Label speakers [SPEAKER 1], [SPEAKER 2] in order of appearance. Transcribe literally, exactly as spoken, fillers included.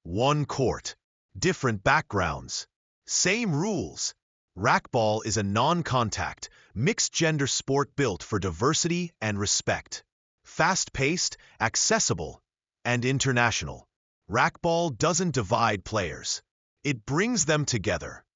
[SPEAKER 1] One court, different backgrounds, same rules. Racquetball is a non-contact, mixed-gender sport built for diversity and respect. Fast-paced, accessible, and international. Racquetball doesn't divide players. It brings them together.